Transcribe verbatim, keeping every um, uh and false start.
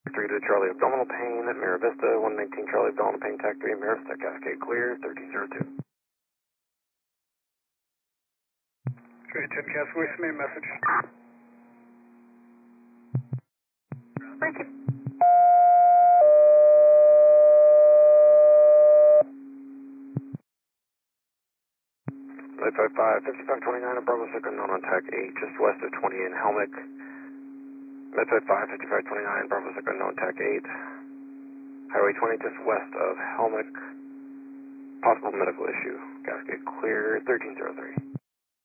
three to Charlie abdominal pain, Mira Vista, one nineteen Charlie abdominal pain, TAC three, Mira Vista, Cascade clear, thirteen zero two. three ten Cascade, send me a message. Thank you. nine five five, fifty-five twenty-nine at Bravo six unknown on TAC eight, just west of twenty in Helmick. nine five five, fifty-five twenty-nine, Bravo six unknown TAC eight. Highway twenty just west of Helmick. Possible medical issue. Cascade clear, thirteen zero three.